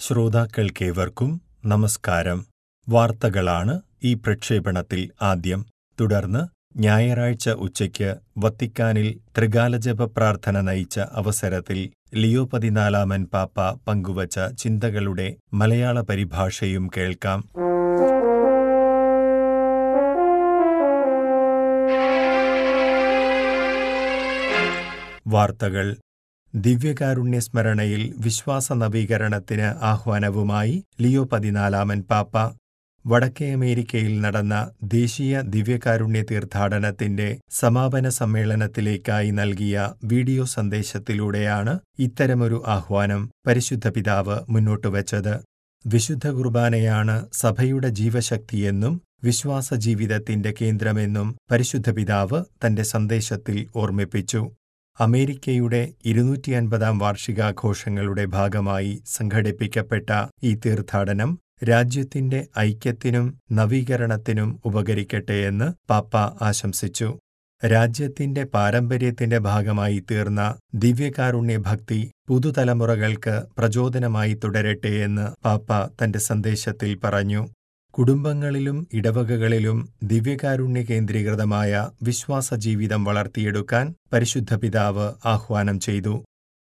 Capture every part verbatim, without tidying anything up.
ശ്രോതാക്കൾക്കേവർക്കും നമസ്കാരം. വാർത്തകളാണ് ഈ പ്രക്ഷേപണത്തിൽ ആദ്യം. തുടർന്ന് ഞായറാഴ്ച ഉച്ചയ്ക്ക് വത്തിക്കാനിൽ ത്രികാലജപ പ്രാർത്ഥന നയിച്ച അവസരത്തിൽ ലിയോ പതിനാലാമൻ പാപ്പ പങ്കുവച്ച ചിന്തകളുടെ മലയാള പരിഭാഷയും കേൾക്കാം. വാർത്തകൾ. ദിവ്യകാരുണ്യ സ്മരണയിൽ വിശ്വാസ നവീകരണത്തിന് ആഹ്വാനവുമായി ലിയോ പതിനാലാമൻ പാപ്പ വടക്കേ അമേരിക്കയിൽ നടന്ന ദേശീയ ദിവ്യകാരുണ്യ തീർത്ഥാടനത്തിന്റെ സമാപന സമ്മേളനത്തിലേക്കായി നൽകിയ വീഡിയോ സന്ദേശത്തിലൂടെയാണ് ഇത്തരമൊരു ആഹ്വാനം പരിശുദ്ധ പിതാവ് മുന്നോട്ടുവച്ചത്. വിശുദ്ധ കുർബാനയാണ് സഭയുടെ ജീവശക്തിയെന്നും വിശ്വാസ ജീവിതത്തിന്റെ കേന്ദ്രമെന്നും പരിശുദ്ധ പിതാവ് തന്റെ സന്ദേശത്തിൽ ഓർമ്മിപ്പിച്ചു. അമേരിക്കയുടെ ഇരുന്നൂറ്റി അൻപതാം വാർഷികാഘോഷങ്ങളുടെ ഭാഗമായി സംഘടിപ്പിക്കപ്പെട്ട ഈ തീർത്ഥാടനം രാജ്യത്തിന്റെ ഐക്യത്തിനും നവീകരണത്തിനും ഉപകരിക്കട്ടെയെന്ന് പാപ്പ ആശംസിച്ചു. രാജ്യത്തിന്റെ പാരമ്പര്യത്തിന്റെ ഭാഗമായി തീർന്ന ദിവ്യകാരുണ്യ ഭക്തി പുതുതലമുറകൾക്ക് പ്രചോദനമായി തുടരട്ടെയെന്ന് പാപ്പ തന്റെ സന്ദേശത്തിൽ പറഞ്ഞു. കുടുംബങ്ങളിലും ഇടവകകളിലും ദിവ്യകാരുണ്യ കേന്ദ്രീകൃതമായ വിശ്വാസ ജീവിതം വളർത്തിയെടുക്കാൻ പരിശുദ്ധ പിതാവ് ആഹ്വാനം ചെയ്തു.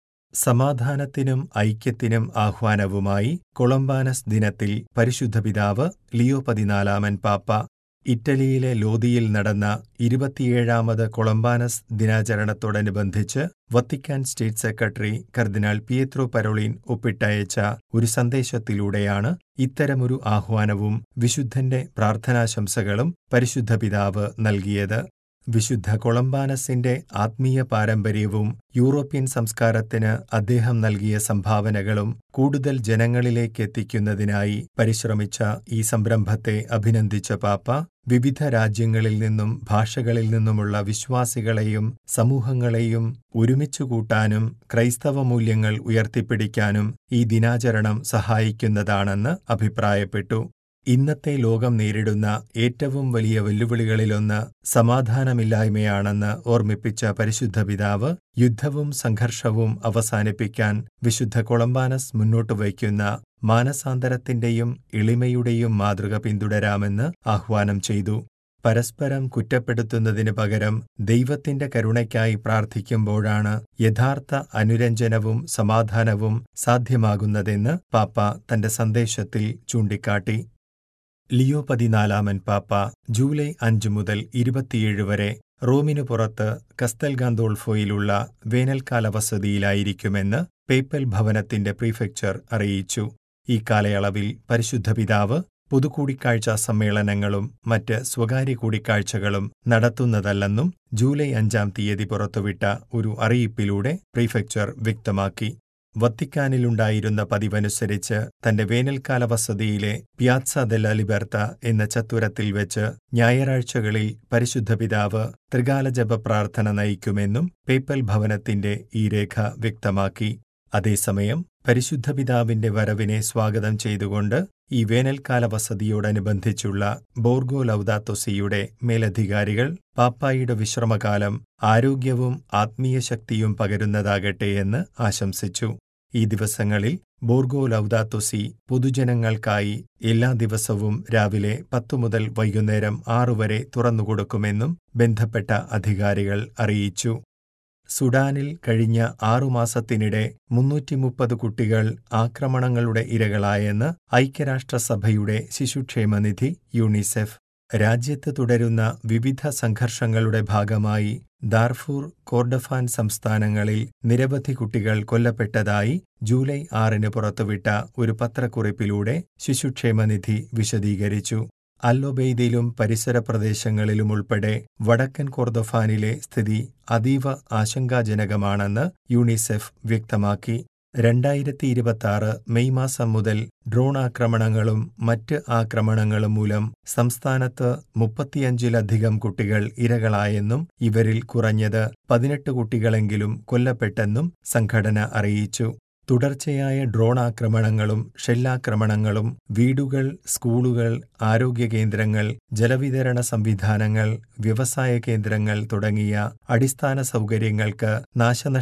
സമാധാനത്തിനും ഐക്യത്തിനും ആഹ്വാനവുമായി കൊളംബാനസ് ദിനത്തിൽ പരിശുദ്ധ പിതാവ് ലിയോ പതിനാലാമൻ പാപ്പ ഇറ്റലിയിലെ ലോദിയിൽ നടന്ന ഇരുപത്തിയേഴാമത് കൊളംബാനസ് ദിനാചരണത്തോടനുബന്ധിച്ച് വത്തിക്കാൻ സ്റ്റേറ്റ് സെക്രട്ടറി കർദിനാൾ പിയത്രോ പരോളിൻ ഒപ്പിട്ടയച്ച ഒരു സന്ദേശത്തിലൂടെയാണ് ഇത്തരമൊരു ആഹ്വാനവും വിശുദ്ധന്റെ പ്രാർത്ഥനാശംസകളും പരിശുദ്ധ പിതാവ് നൽകിയത്. വിശുദ്ധ കൊളംബാനസിന്റെ ആത്മീയ പാരമ്പര്യവും യൂറോപ്യൻ സംസ്കാരത്തിന് അദ്ദേഹം നൽകിയ സംഭാവനകളും കൂടുതൽ ജനങ്ങളിലേക്കെത്തിക്കുന്നതിനായി പരിശ്രമിച്ച ഈ സംരംഭത്തെ അഭിനന്ദിച്ച പാപ്പ വിവിധ രാജ്യങ്ങളിൽ നിന്നും ഭാഷകളിൽ നിന്നുമുള്ള വിശ്വാസികളെയും സമൂഹങ്ങളെയും ഒരുമിച്ചുകൂട്ടാനും ക്രൈസ്തവ മൂല്യങ്ങൾ ഉയർത്തിപ്പിടിക്കാനും ഈ ദിനാചരണം സഹായിക്കുന്നതാണെന്ന് അഭിപ്രായപ്പെട്ടു. ഇന്നത്തെ ലോകം നേരിടുന്ന ഏറ്റവും വലിയ വെല്ലുവിളികളിലൊന്ന് സമാധാനമില്ലായ്മയാണെന്ന് ഓർമ്മിപ്പിച്ച പരിശുദ്ധ പിതാവ് യുദ്ധവും സംഘർഷവും അവസാനിപ്പിക്കാൻ വിശുദ്ധ കൊളംബാനസ് മുന്നോട്ടു വയ്ക്കുന്ന മാനസാന്തരത്തിന്റെയും എളിമയുടെയും മാതൃക പിന്തുടരാമെന്ന് ആഹ്വാനം ചെയ്തു. പരസ്പരം കുറ്റപ്പെടുത്തുന്നതിനു പകരം ദൈവത്തിന്റെ കരുണയ്ക്കായി പ്രാർത്ഥിക്കുമ്പോഴാണ് യഥാർത്ഥ അനുരഞ്ജനവും സമാധാനവും സാധ്യമാകുന്നതെന്ന് പാപ്പ തന്റെ സന്ദേശത്തിൽ ചൂണ്ടിക്കാട്ടി. ലിയോ പതിനാലാമൻ പാപ്പ ജൂലൈ അഞ്ച് മുതൽ ഇരുപത്തിയേഴ് വരെ റോമിനു പുറത്ത് കസ്തൽ ഗാന്തോൾഫോയിലുള്ള വേനൽക്കാല വസതിയിലായിരിക്കുമെന്ന് പേപ്പൽ ഭവനത്തിന്റെ പ്രീഫെക്ചർ അറിയിച്ചു. ഈ കാലയളവിൽ പരിശുദ്ധ പിതാവ് പൊതുകൂടിക്കാഴ്ച സമ്മേളനങ്ങളും മറ്റ് സ്വകാര്യ കൂടിക്കാഴ്ചകളും നടത്തുന്നതല്ലെന്നും ജൂലൈ അഞ്ചാം തീയതി പുറത്തുവിട്ട ഒരു അറിയിപ്പിലൂടെ പ്രീഫെക്ചർ വ്യക്തമാക്കി. വത്തിക്കാനിലുണ്ടായിരുന്ന പതിവനുസരിച്ച് തന്റെ വേനൽക്കാല വസതിയിലെ പിയാത്സ ദെല്ല ലിബർത്ത എന്ന ചത്വരത്തിൽ വെച്ച് ഞായറാഴ്ചകളിൽ പരിശുദ്ധ പിതാവ് ത്രികാലജപ പ്രാർത്ഥന നയിക്കുമെന്നും പേപ്പൽ ഭവനത്തിന്റെ ഈ രേഖ വ്യക്തമാക്കി. അതേസമയം പരിശുദ്ധ പിതാവിന്റെ വരവിനെ സ്വാഗതം ചെയ്തുകൊണ്ട് ഈ വേനൽക്കാല വസതിയോടനുബന്ധിച്ചുള്ള ബോർഗോ ലൗദാത്തോസിയുടെ മേലധികാരികൾ പാപ്പായുടെ വിശ്രമകാലം ആരോഗ്യവും ആത്മീയ ശക്തിയും പകരുന്നതാകട്ടെയെന്ന് ആശംസിച്ചു. ഈ ദിവസങ്ങളിൽ ബോർഗോ ലൗദാത്തോസി പൊതുജനങ്ങൾക്കായി എല്ലാ ദിവസവും രാവിലെ പത്തു മുതൽ വൈകുന്നേരം ആറു വരെ തുറന്നുകൊടുക്കുമെന്നും ബന്ധപ്പെട്ട അധികാരികൾ അറിയിച്ചു. സുഡാനിൽ കഴിഞ്ഞ ആറുമാസത്തിനിടെ മുന്നൂറ്റി മുപ്പത് കുട്ടികൾ ആക്രമണങ്ങളുടെ ഇരകളായെന്ന് ഐക്യരാഷ്ട്രസഭയുടെ ശിശുക്ഷേമനിധി യൂണിസെഫ്. രാജ്യത്ത് തുടരുന്ന വിവിധ സംഘർഷങ്ങളുടെ ഭാഗമായി ദാർഫൂർ, കോർഡഫാൻ സംസ്ഥാനങ്ങളിൽ നിരവധി കുട്ടികൾ കൊല്ലപ്പെട്ടതായി ജൂലൈ ആറിന് പുറത്തുവിട്ട ഒരു പത്രക്കുറിപ്പിലൂടെ ശിശുക്ഷേമനിധി വിശദീകരിച്ചു. അൽ-ഒബെയ്ദയിലും പരിസര പ്രദേശങ്ങളിലുമുൾപ്പെടെ വടക്കൻ കോർദഫാനിലെ സ്ഥിതി അതീവ ആശങ്കാജനകമാണെന്ന് യൂണിസെഫ് വ്യക്തമാക്കി. രണ്ടായിരത്തി ഇരുപത്തിയാറ് മെയ് മാസം മുതൽ ഡ്രോൺ ആക്രമണങ്ങളും മറ്റ് ആക്രമണങ്ങളും മൂലം സംസ്ഥാനത്ത് മുപ്പത്തിയഞ്ചിലധികം കുട്ടികൾ ഇരകളായെന്നും ഇവരിൽ കുറഞ്ഞത് പതിനെട്ട് കുട്ടികളെങ്കിലും കൊല്ലപ്പെട്ടെന്നും സംഘടന അറിയിച്ചു. തുടർച്ചയായ ഡ്രോൺ ആക്രമണങ്ങളും ഷെല്ലാക്രമണങ്ങളും വീടുകൾ, സ്കൂളുകൾ, ആരോഗ്യകേന്ദ്രങ്ങൾ, ജലവിതരണ സംവിധാനങ്ങൾ, വ്യവസായ കേന്ദ്രങ്ങൾ തുടങ്ങിയ അടിസ്ഥാന സൗകര്യങ്ങൾക്ക് നാശനഷ്ടം